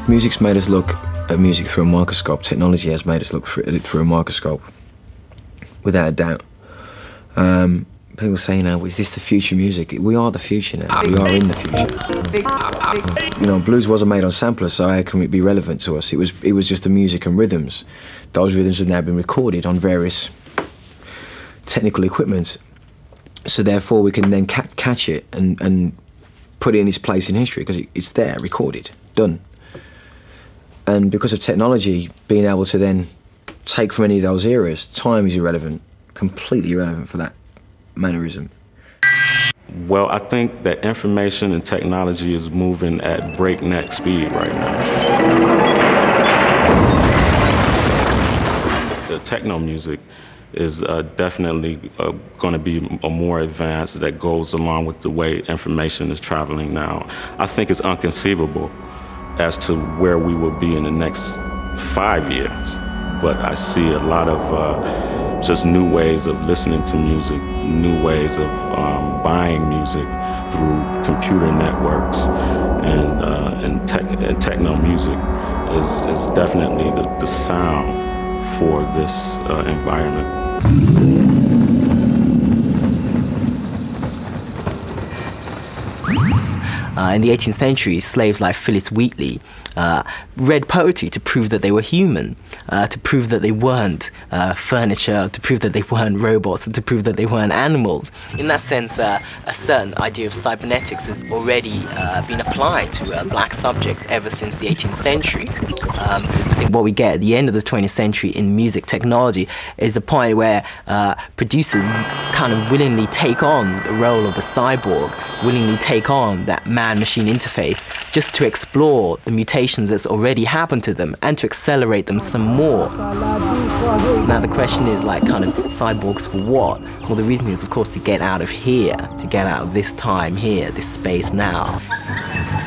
Music's made us look at music through a microscope. Technology has made us look at it through a microscope, without a doubt. People say, is this the future music? We are the future now. We are in the future. Blues wasn't made on samplers, so how can it be relevant to us? It was just the music and rhythms. Those rhythms have now been recorded on various technical equipment. So therefore we can then catch it and put it in its place in history, because it's there, recorded, done. And because of technology being able to then take from any of those eras, time is irrelevant, completely irrelevant for that mannerism. Well, I think that information and technology is moving at breakneck speed right now. The techno music is definitely going to be a more advanced, that goes along with the way information is traveling now. I think it's inconceivable as to where we will be in the next 5 years, but I see a lot of just new ways of listening to music, new ways of buying music through computer networks, and techno music is definitely the sound for this environment. In the 18th century, slaves like Phillis Wheatley read poetry to prove that they were human, to prove that they weren't furniture, to prove that they weren't robots, and to prove that they weren't animals. In that sense, a certain idea of cybernetics has already been applied to black subjects ever since the 18th century. I think what we get at the end of the 20th century in music technology is a point where producers kind of willingly take on the role of the cyborg, willingly take on that man-machine interface, just to explore the mutations that's already happened to them and to accelerate them some more. Now the question is, cyborgs for what? Well, the reason is, of course, to get out of here, to get out of this time here, this space now.